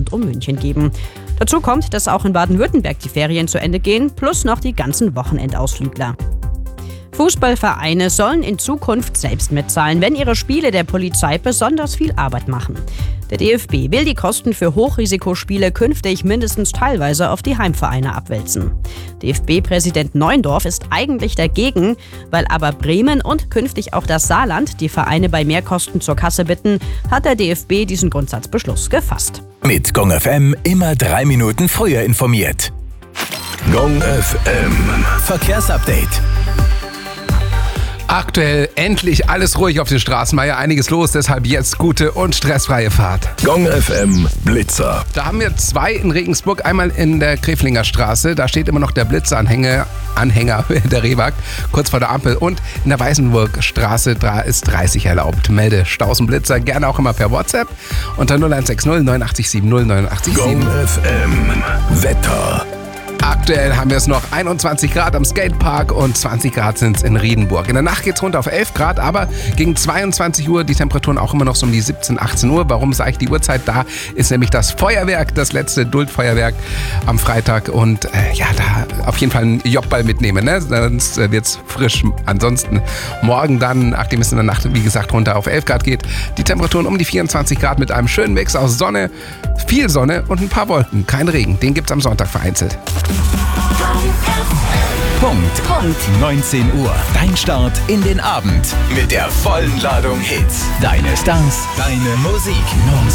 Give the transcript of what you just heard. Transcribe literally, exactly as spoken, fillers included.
rund um München geben. Dazu kommt, dass auch in Baden-Württemberg die Ferien zu Ende gehen, plus noch die ganzen Wochenendausflügler. Fußballvereine sollen in Zukunft selbst mitzahlen, wenn ihre Spiele der Polizei besonders viel Arbeit machen. Der D F B will die Kosten für Hochrisikospiele künftig mindestens teilweise auf die Heimvereine abwälzen. D F B-Präsident Neuendorf ist eigentlich dagegen, weil aber Bremen und künftig auch das Saarland die Vereine bei Mehrkosten zur Kasse bitten, hat der D F B diesen Grundsatzbeschluss gefasst. Mit Gong F M immer drei Minuten früher informiert. Gong F M Verkehrsupdate. Aktuell endlich alles ruhig auf den Straßen, war ja einiges los, deshalb jetzt gute und stressfreie Fahrt. Gong F M Blitzer. Da haben wir zwei in Regensburg, einmal in der Kreflinger Straße, da steht immer noch der Blitzeranhänger Anhänger der Rehwag, kurz vor der Ampel, und in der Weißenburgstraße da ist dreißig erlaubt. Melde Stausenblitzer gerne auch immer per WhatsApp unter null eins sechs null neun acht sieben null neun acht sieben. Gong F M Wetter. Aktuell haben wir es noch einundzwanzig Grad am Skatepark und zwanzig Grad sind es in Riedenburg. In der Nacht geht es runter auf elf Grad, aber gegen zweiundzwanzig Uhr die Temperaturen auch immer noch so um die siebzehn, achtzehn Uhr. Warum sage ich die Uhrzeit? Da ist nämlich das Feuerwerk, das letzte Duldfeuerwerk am Freitag. Und äh, ja, da auf jeden Fall einen Jobball mitnehmen, ne? Sonst äh, wird es frisch. Ansonsten morgen dann, nachdem es in der Nacht, wie gesagt, runter auf elf Grad geht, die Temperaturen um die vierundzwanzig Grad mit einem schönen Mix aus Sonne, viel Sonne und ein paar Wolken. Kein Regen, den gibt es am Sonntag vereinzelt. Punkt. Punkt. neunzehn Uhr. Dein Start in den Abend. Mit der vollen Ladung Hits. Deine Stars. Deine Musik.